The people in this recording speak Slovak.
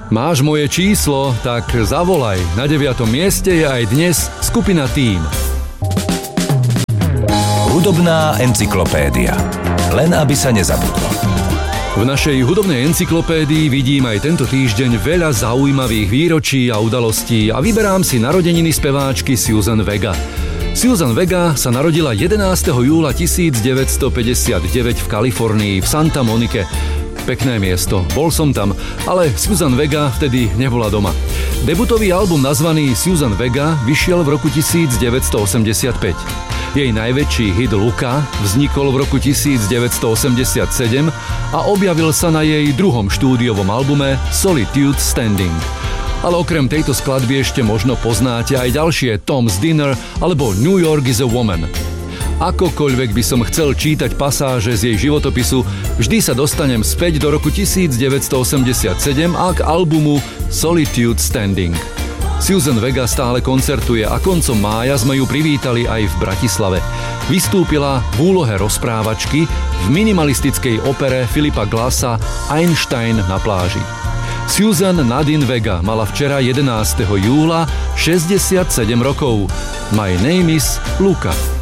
Máš moje číslo, tak zavolaj. Na 9. mieste je aj dnes skupina Tým. Hudobná encyklopédia. Len aby sa nezabudlo. V našej hudobnej encyklopédii vidím aj tento týždeň veľa zaujímavých výročí a udalostí a vyberám si narodeniny speváčky Suzanne Vega. Suzanne Vega sa narodila 11. júla 1959 v Kalifornii, v Santa Monike. Pekné miesto, bol som tam, ale Suzanne Vega vtedy nebola doma. Debutový album nazvaný Suzanne Vega vyšiel v roku 1985. Jej najväčší hit Luka vznikol v roku 1987 a objavil sa na jej druhom štúdiovom albume Solitude Standing. Ale okrem tejto skladby ešte možno poznáte aj ďalšie Tom's Dinner alebo New York is a Woman. Akokoľvek by som chcel čítať pasáže z jej životopisu, vždy sa dostanem späť do roku 1987 a k albumu Solitude Standing. Suzanne Vega stále koncertuje a koncom mája sme ju privítali aj v Bratislave. Vystúpila v úlohe rozprávačky v minimalistickej opere Philipa Glassa Einstein na pláži. Suzanne Nadine Vega mala včera 11. júla 67 rokov. My name is Luca.